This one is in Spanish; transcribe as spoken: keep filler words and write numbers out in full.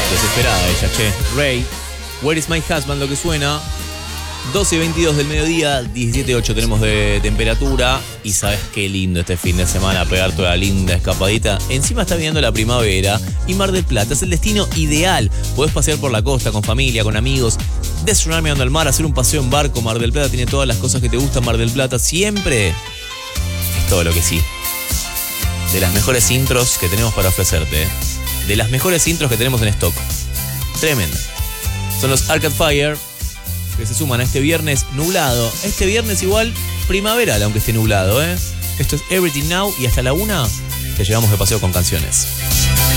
Desesperada ella, che. Ray, Where is my husband, lo que suena. doce y veintidós del mediodía, diecisiete punto ocho tenemos de temperatura. Y sabes qué lindo este fin de semana pegar toda la linda escapadita. Encima está viniendo la primavera y Mar del Plata es el destino ideal. Podés pasear por la costa con familia, con amigos, desayunar mirando al mar, hacer un paseo en barco. Mar del Plata tiene todas las cosas que te gustan. Mar del Plata siempre es todo lo que sí. De las mejores intros que tenemos para ofrecerte, ¿eh? De las mejores intros que tenemos en stock. Tremendo. Son los Arcade Fire, que se suman a este viernes nublado. Este viernes igual primaveral, aunque esté nublado, ¿eh? Esto es Everything Now y hasta la una te llevamos de paseo con canciones.